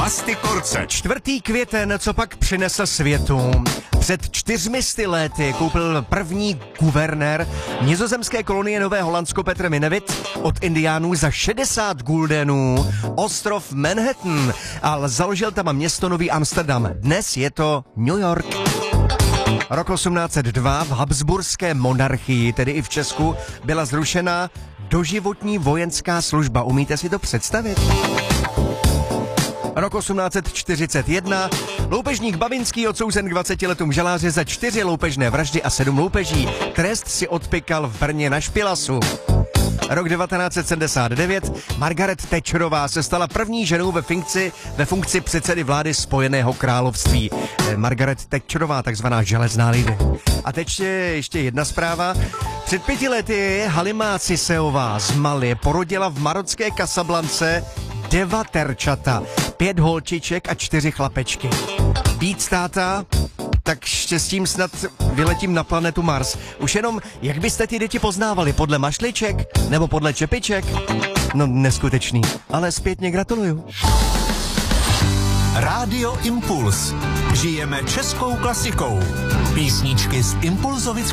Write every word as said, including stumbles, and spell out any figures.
Mastikorce. Čtvrtý květen, co pak přinesl světu. Před čtyřmi sty lety koupil první guvernér nizozemské kolonie Nové Holandsko Petr Minevit od indiánů za šedesát guldenů ostrov Manhattan a založil tam město Nový Amsterdam. Dnes je to New York. Rok osmnáct set dva v habsburské monarchii, tedy i v Česku, byla zrušena doživotní vojenská služba. Umíte si to představit? Rok osmnáct set čtyřicet jedna. Loupežník Babinský odsouzen k dvaceti letům žaláře za čtyři loupežné vraždy a sedm loupeží. Trest si odpykal v Brně na Špilasu. Rok devatenáct set sedmdesát devět. Margaret Thatcherová se stala první ženou ve funkci, ve funkci předsedy vlády Spojeného království. Margaret Thatcherová, takzvaná železná lady. A teď ještě jedna zpráva. Před pěti lety Halima Ciseová z Mali porodila v marocké Kasablance deva terčata, pět holčiček a čtyři chlapečky. Víc táta, tak štěstím snad vyletím na planetu Mars. Už jenom, jak byste ty děti poznávali? Podle mašliček? Nebo podle čepiček? No, neskutečný. Ale zpětně gratuluju. Rádio Impuls. Žijeme českou klasikou. Písničky z Impulzovic